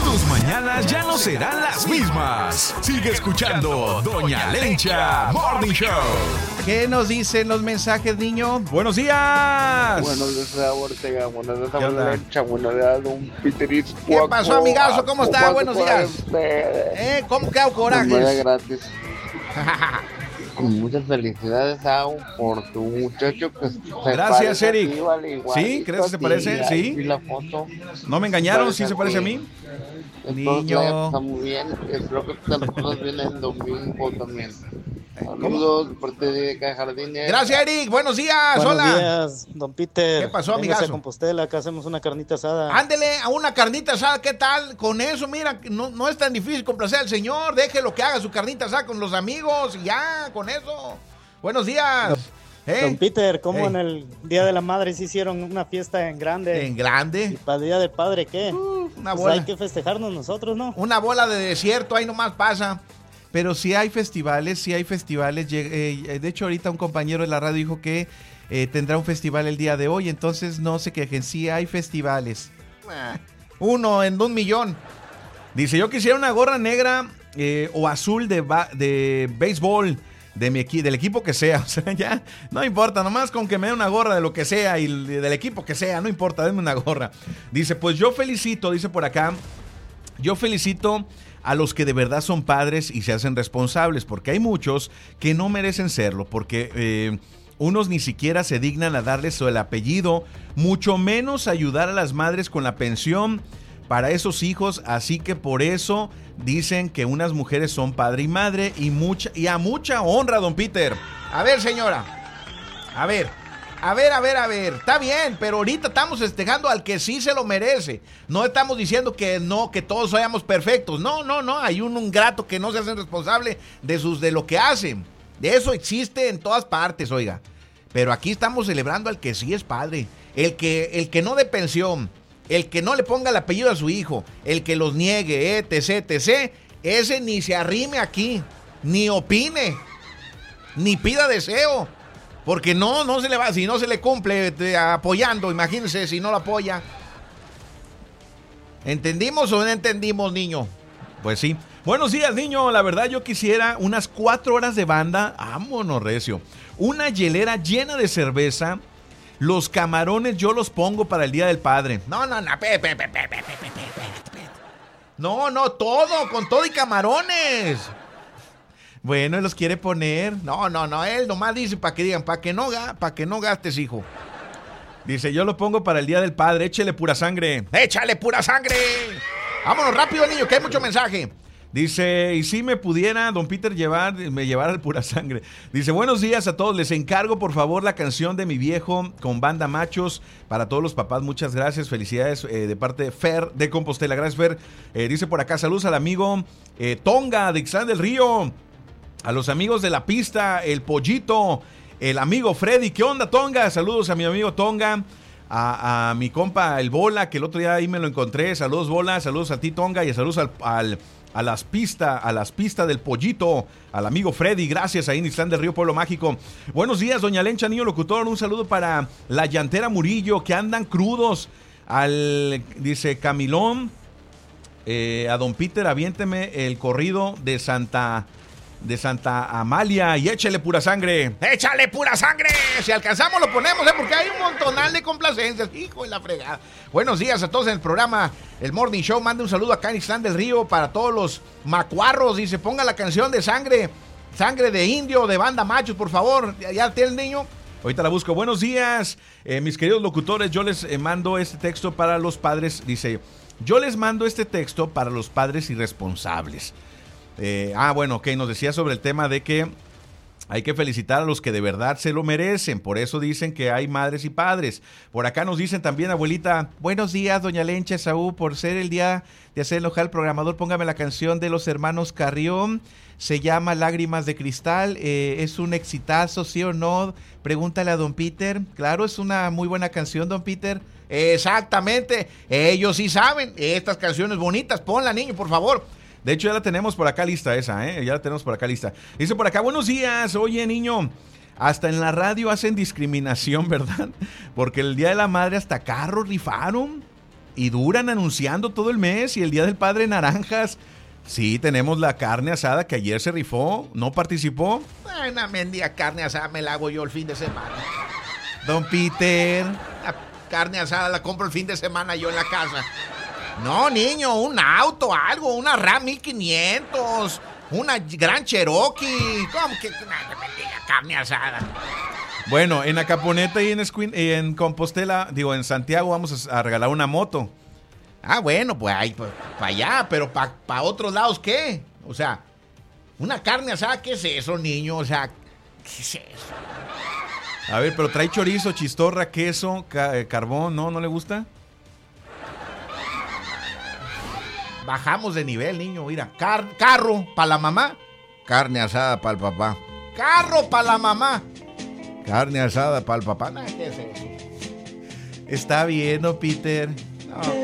Tus mañanas ya no serán las mismas. Sigue escuchando Doña Lencha Morning Show. ¿Qué nos dicen los mensajes, niño? ¡Buenos días! Buenos días, Ortega. Buenos días, Doña Lencha. Buenos días, don Peter. ¿Qué pasó, amigazo? ¿Cómo está? Buenos días. ¿Cómo quedó corajes? Gratis. Con muchas felicidades por tu muchacho que se Gracias, Eric. ¿Sí? ¿Crees que se parece? Sí. Vi la foto. ¿No me engañaron? ¿Sí se parece a mí? Niño. Está muy bien. Espero que te lo pases bien el domingo también. Saludos por parte de Jardines. Gracias, Eric. Buenos días. Buenos Hola. días, don Peter. ¿Qué pasó, Véngase amigazo? a Compostela, acá hacemos una carnita asada. Ándele a una carnita asada, ¿qué tal? Con eso, mira, no es tan difícil complacer al señor. Déjelo que haga su carnita asada con los amigos y ya, con eso. Buenos días. Don Peter, ¿cómo en el Día de la Madre se hicieron una fiesta en grande? ¿En grande? ¿Y para el Día del Padre qué? Una Pues bola. hay que festejarnos nosotros, ¿no? Una bola de desierto, ahí nomás pasa. Pero sí hay festivales. De hecho, ahorita un compañero de la radio dijo que tendrá un festival el día de hoy, entonces no se quejen, sí hay festivales. Uno en 1,000,000. Dice, yo quisiera una gorra negra o azul de béisbol del equipo que sea. O sea, ya no importa, nomás con que me dé una gorra de lo que sea y del equipo que sea, no importa, denme una gorra. Dice, pues yo felicito, dice por acá, yo felicito a los que de verdad son padres y se hacen responsables, porque hay muchos que no merecen serlo, porque unos ni siquiera se dignan a darles el apellido, mucho menos ayudar a las madres con la pensión para esos hijos, así que por eso dicen que unas mujeres son padre y madre y a mucha honra, don Peter. A ver, señora, a ver, está bien, pero ahorita estamos festejando al que sí se lo merece. No estamos diciendo que no, que todos seamos perfectos. No, hay un ingrato que no se hacen responsable de lo que hacen. De eso existe en todas partes, oiga. Pero aquí estamos celebrando al que sí es padre. El que no dé pensión, el que no le ponga el apellido a su hijo, el que los niegue, etc. Ese ni se arrime aquí, ni opine, ni pida deseo. Porque no se le va, si no se le cumple apoyando, imagínense si no lo apoya. ¿Entendimos o no entendimos, niño? Pues sí. Buenos días, niño. La verdad yo quisiera unas 4 horas de banda. Vámonos, recio. Una hielera llena de cerveza. Los camarones yo los pongo para el Día del Padre. No, todo, con todo y camarones. Bueno, él los quiere poner. No, él nomás dice para que digan, para que no gastes, hijo. Dice, yo lo pongo para el Día del Padre, échale pura sangre. ¡Échale pura sangre! Vámonos rápido, niño, que hay mucho mensaje. Dice, y si me pudiera, don Peter, me llevara el pura sangre. Dice, buenos días a todos, les encargo por favor la canción de mi viejo con banda machos para todos los papás, muchas gracias, felicidades de parte de Fer de Compostela, gracias Fer. Dice por acá, saludos al amigo Tonga de Ixtlán del Río. A los amigos de la pista, el Pollito, el amigo Freddy. ¿Qué onda, Tonga? Saludos a mi amigo Tonga, a mi compa, el Bola, que el otro día ahí me lo encontré. Saludos, Bola, saludos a ti, Tonga, y saludos a las pistas del Pollito, al amigo Freddy. Gracias, ahí en Ixtlán del Río, Pueblo Mágico. Buenos días, doña Lencha, niño locutor. Un saludo para la llantera Murillo, que andan crudos. Dice Camilón, a don Peter, aviénteme el corrido de Santa Amalia y échale pura sangre. ¡Échale pura sangre! Si alcanzamos lo ponemos, porque hay un montonal de complacencias. Hijo de la fregada. Buenos días a todos en el programa El Morning Show. Mande un saludo acá en Ixtlán del Río para todos los macuarros. Dice, ponga la canción de sangre de indio, de banda machos, por favor. ¿Ya tiene el niño? Ahorita la busco. Buenos días, mis queridos locutores. Yo les mando este texto para los padres. Dice, yo les mando este texto para los padres irresponsables. Bueno, ok, nos decía sobre el tema de que hay que felicitar a los que de verdad se lo merecen, por eso dicen que hay madres y padres. Por acá nos dicen también, abuelita, buenos días, doña Lencha, Saúl, por ser el día de hacer enojar al programador, póngame la canción de los hermanos Carrión, se llama Lágrimas de Cristal, es un exitazo, ¿sí o no? Pregúntale a don Peter. Claro, es una muy buena canción, don Peter. Exactamente, ellos sí saben, estas canciones bonitas, ponla, niño, por favor. De hecho, ya la tenemos por acá lista esa, ya la tenemos por acá lista. Dice por acá, buenos días, oye, niño, hasta en la radio hacen discriminación, ¿verdad? Porque el Día de la Madre hasta carros rifaron Y duran anunciando todo el mes y el Día del Padre naranjas. Sí, tenemos la carne asada que ayer se rifó, no participó. Ay, una mendiga carne asada me la hago yo el fin de semana. Don Peter. La carne asada la compro el fin de semana yo en la casa. No, niño, un auto, algo, una RAM 1500, una Gran Cherokee. ¿Cómo que una mendiga carne asada? Bueno, en Acaponeta y en Compostela, en Santiago vamos a regalar una moto. Ah, bueno, pues ahí, para allá, pero para otros lados, ¿qué? O sea, una carne asada, ¿qué es eso, niño? O sea, ¿qué es eso? A ver, pero trae chorizo, chistorra, queso, carbón, ¿no? ¿No le gusta? Bajamos de nivel, niño. Mira, carro para la mamá, carne asada para el papá. Carro para la mamá, carne asada para el papá. Nah, ¿qué es eso? Está bien, ¿no, Peter? No.